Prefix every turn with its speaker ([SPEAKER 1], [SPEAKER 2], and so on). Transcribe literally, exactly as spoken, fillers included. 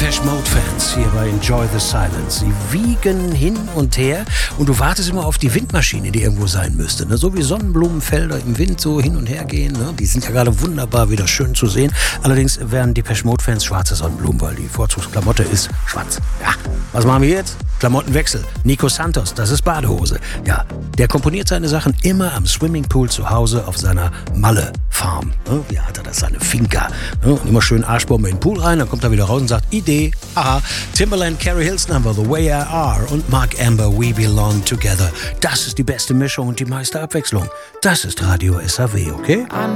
[SPEAKER 1] Depeche Mode Fans hier bei Enjoy the Silence. Sie wiegen hin und her und du wartest immer auf die Windmaschine, die irgendwo sein müsste. Ne? So wie Sonnenblumenfelder im Wind so hin und her gehen. Ne? Die sind ja gerade wunderbar wieder schön zu sehen. Allerdings werden Depeche Mode Fans schwarze Sonnenblumen, weil die Vorzugsklamotte ist schwarz. Ja, was machen wir jetzt? Klamottenwechsel. Nico Santos, das ist Badehose. Ja, der komponiert seine Sachen immer am Swimmingpool zu Hause auf seiner Malle-Farm. Ne? Wie hat er das? Seine Finca. Ne? Und immer schön Arschbombe in den Pool rein, dann kommt er wieder raus und sagt, Idee, aha. Timbaland, Carrie Hills Number, The Way I Are und Mark Amber, We Belong Together. Das ist die beste Mischung und die meiste Abwechslung. Das ist Radio S A W, okay?